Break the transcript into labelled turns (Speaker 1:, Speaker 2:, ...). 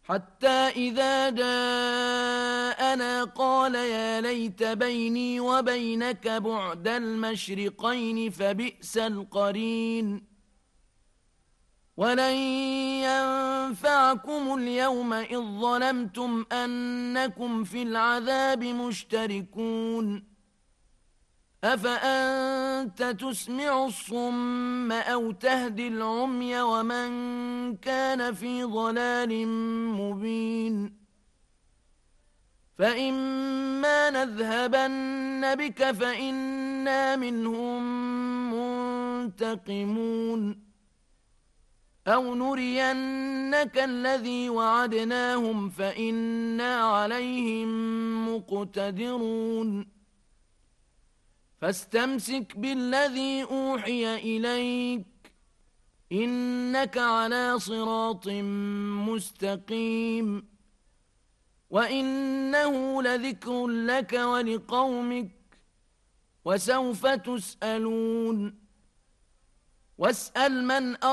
Speaker 1: حتى إذا جاءنا قال يا ليت بيني وبينك بعد المشرقين فبئس القرين ولن ينفعكم اليوم إذ ظلمتم أنكم في العذاب مشتركون أفأنت تسمع الصم أو تهدي العمي ومن كان في ضلال مبين فإما نذهبن بك فإنا منهم منتقمون أو نرينك الذي وعدناهم فإنا عليهم مقتدرون فاستمسك بالذي أوحي إليك إنك على صراط مستقيم وإنه لذكر لك ولقومك وسوف تسألون واسأل من